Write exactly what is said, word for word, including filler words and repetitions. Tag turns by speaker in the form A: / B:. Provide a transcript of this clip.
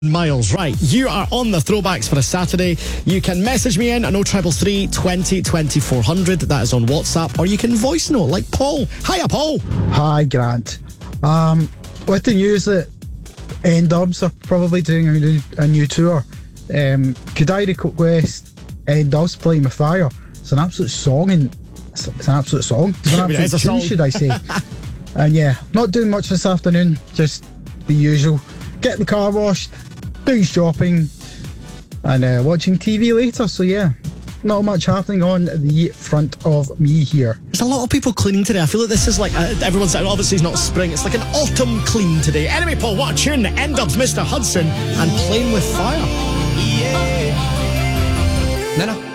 A: Miles, right, you are on the throwbacks for a Saturday. You can message me in at oh three three, twenty, twenty-four hundred. That is on WhatsApp, or you can voice note like Paul. Hiya, Paul.
B: Hi, Grant. Um, with the news that N-Dubs are probably doing a new, a new tour, um, could I request N-Dubs playing with fire? It's an absolute song, and it's, it's an absolute song. It's an
A: I mean,
B: absolute
A: it's a
B: tune,
A: song.
B: should I say? And yeah, not doing much this afternoon. Just the usual. Get the car washed, doing shopping, and uh, watching T V later. So yeah, not much happening on the front of me here.
A: There's a lot of people cleaning today. I feel like this is like, uh, everyone's saying, obviously it's not spring, it's like an autumn clean today. Anyway, Paul, what a tune. N-Dubs, Mister Hudson, and Playing with Fire.
C: No, no.